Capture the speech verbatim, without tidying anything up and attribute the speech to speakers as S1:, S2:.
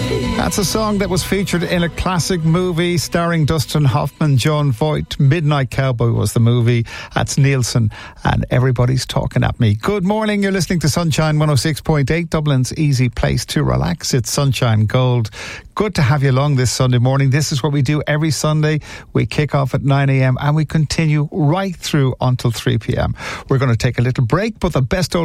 S1: That's a song that was featured in a classic movie starring Dustin Hoffman, Joan Voight. Midnight Cowboy was the movie. That's Nielsen, and Everybody's Talking at Me. Good morning. You're listening to Sunshine one oh six point eight, Dublin's easy place to relax. It's Sunshine Gold. Good to have you along this Sunday morning. This is what we do every Sunday. We kick off at nine a.m. and we continue right through until three p.m. We're going to take a little break, but the best old